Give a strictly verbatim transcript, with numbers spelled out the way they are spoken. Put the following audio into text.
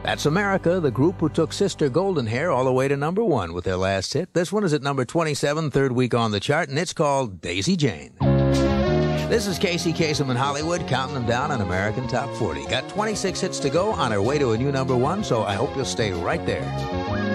That's America, the group who took Sister Golden Hair all the way to number one with their last hit. This one is at number twenty-seven, third week on the chart, and it's called Daisy Jane. This is Casey Kasem in Hollywood, counting them down on American Top forty. Got twenty-six hits to go on our way to a new number one, so I hope you'll stay right there.